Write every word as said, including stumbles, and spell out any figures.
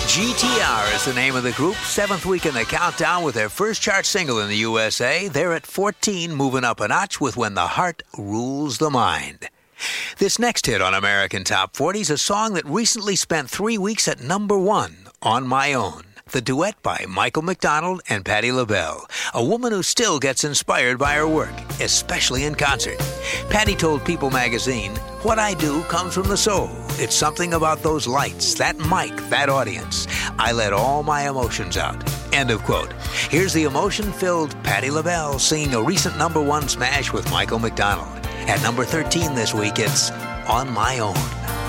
G T R is the name of the group, seventh week in the countdown with their first chart single in the U S A. They're at fourteen, moving up a notch with When the Heart Rules the Mind. This next hit on American Top forty is a song that recently spent three weeks at number one, On My Own. The duet by Michael McDonald and Patti LaBelle, a woman who still gets inspired by her work, especially in concert. Patti told People magazine, "What I do comes from the soul. It's something about those lights, that mic, that audience. I let all my emotions out." End of quote. Here's the emotion-filled Patti LaBelle singing a recent number one smash with Michael McDonald. At number thirteen this week, it's On My Own.